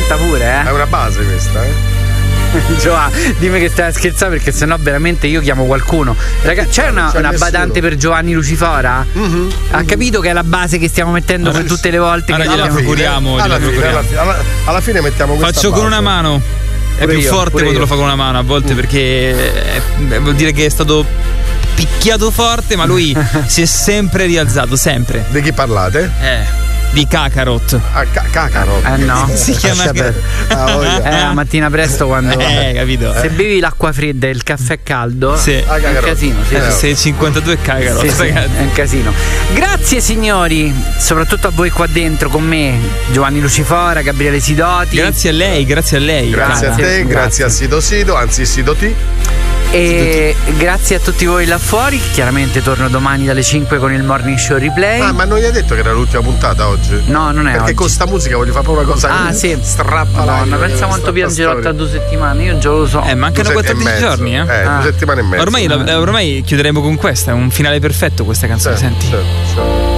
canta pure, È una base questa, Gioà, dimmi che stai a scherzare, perché sennò veramente io chiamo qualcuno. Ragazzi, c'è una badante per Giovanni Lucifora? Ha capito che è la base che stiamo mettendo per tutte le volte che gliela procuriamo. Alla fine mettiamo questa Faccio base. con una mano. È più forte quando lo fa con una mano a volte, perché vuol dire che è stato picchiato forte, ma lui si è sempre rialzato, sempre. Di chi parlate? Di Kakarot. Kakarot? No. Si chiama la mattina presto quando capito? Se bevi l'acqua fredda e il caffè caldo è un casino. 6,52 Kakarot, sì, è un casino. Grazie signori, soprattutto a voi qua dentro con me, Giovanni Lucifora, Gabriele Sidoti. Grazie a lei. Grazie a te, grazie a Sido, anzi Sidoti. E grazie a tutti voi là fuori. Chiaramente torno domani dalle 5 con il Morning Show Replay. Ma non gli hai detto che era l'ultima puntata oggi? No, non è perché oggi. Con sta musica voglio fare proprio una cosa strappalata. Madonna, pensa quanto piangerò tra 2 settimane. Io già lo so. Mancano 14 giorni, 2 settimane e mezzo. Ormai chiuderemo con questa. È un finale perfetto questa canzone. Senti.